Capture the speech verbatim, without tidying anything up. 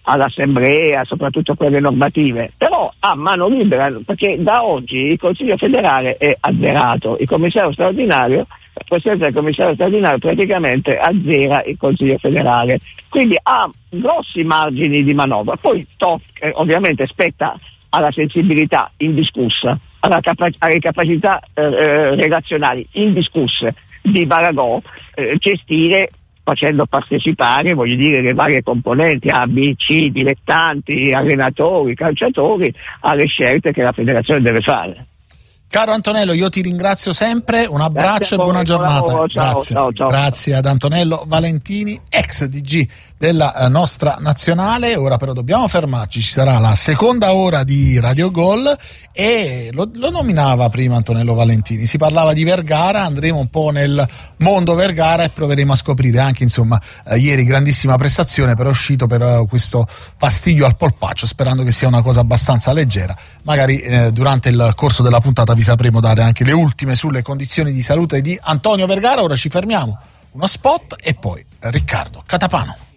all'assemblea, soprattutto quelle normative, però ha mano libera, perché da oggi il Consiglio federale è azzerato, il commissario straordinario, la presenza del commissario straordinario praticamente azzera il Consiglio federale, quindi ha grossi margini di manovra. Poi to- eh, ovviamente spetta alla sensibilità indiscussa, alla capa- alle capacità eh, relazionali indiscusse di Baragon eh, gestire, facendo partecipare, voglio dire, le varie componenti A, B, C, dilettanti, allenatori, calciatori, alle scelte che la federazione deve fare. Caro Antonello, io ti ringrazio sempre, un abbraccio e buona giornata. Lavoro, ciao, Grazie. Ciao, ciao. Grazie ad Antonello Valentini, ex D G della nostra nazionale. Ora però dobbiamo fermarci, ci sarà la seconda ora di Radio Gol e lo, lo nominava prima Antonello Valentini, si parlava di Vergara, andremo un po' nel mondo Vergara e proveremo a scoprire anche, insomma, eh, ieri grandissima prestazione, però è uscito per uh, questo fastidio al polpaccio, sperando che sia una cosa abbastanza leggera. Magari eh, durante il corso della puntata vi sapremo dare anche le ultime sulle condizioni di salute di Antonio Vergara. Ora ci fermiamo, uno spot e poi Riccardo Catapano.